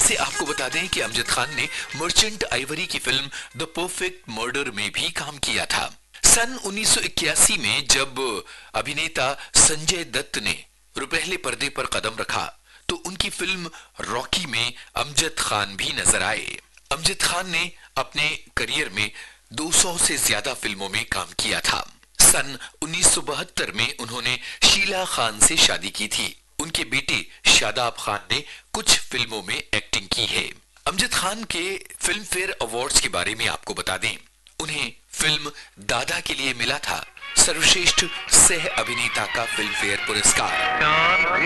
वैसे आपको बता दें कि अमजद खान ने मर्चेंट आइवरी की फिल्म द परफेक्ट मर्डर में भी काम किया था। सन 1981 में जब अभिनेता संजय दत्त ने रुपहले पर्दे पर कदम रखा तो उनकी फिल्म रॉकी में अमजद खान भी नजर आए। अमजद खान ने अपने करियर में 200 से ज्यादा फिल्मों में काम किया था। सन 1972 में उन्होंने शीला खान से शादी की थी। उनके बेटे शादाब खान ने कुछ फिल्मों में एक्टिंग की है। अमजद खान के फिल्म फेयर अवार्ड्स के बारे में आपको बता दें, उन्हें फिल्म दादा के लिए मिला था सर्वश्रेष्ठ सह अभिनेता का फिल्म फेयर पुरस्कार।